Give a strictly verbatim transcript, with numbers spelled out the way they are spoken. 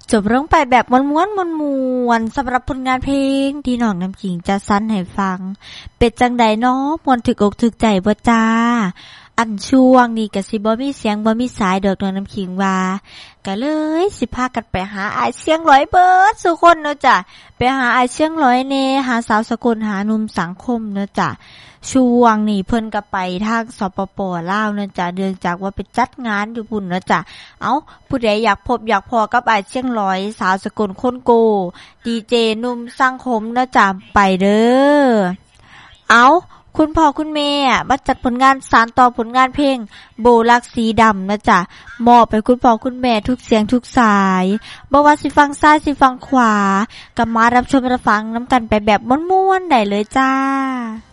จบลงไปแบบม้วนๆม่วนๆสำหรับผลงานเพลงที่น้องน้ำขิงจะสั้นให้ฟังเป็นจังใดเนาะม่วนถึกอกถึกใจบ่จ้าอันช่วงนี้ก็สิบ่มีเสียงบ่มีสายดอกน้องน้ำขิงว่าก็เลยสิพากันไปหาอ้ายเสียงร้อยเบิดซุคนเนาะจ้ะไปหาอ้ายเสียงร้อยแน่หาสาวสกลหาหนุ่มสังคมเนาะจ้ะช่วงนี้เพิ่นก็ไปทางสปป.ลาวเนาะจ้ะเนื่องจากว่าไปจัดงานอยู่พุ่นเนาะจ้ะเอ้าผู้ใดอยากพบอยากพอกับอ้ายเสียงร้อยสาวสกลคนโกดีเจหนุ่มสังคมเนาะจ้ะไปเด้อเอ้าคุณพ่อคุณแม่มาจัดผลงานสานต่อผลงานเพลงโบลักสีดำนะจ๊ะมอบไปคุณพ่อคุณแม่ทุกเสียงทุกสายบ่ว่าสิฟังซ้ายสิฟังขวาก็มารับชมรับฟังน้ำกันไปแบบม่วนๆได้เลยจ้า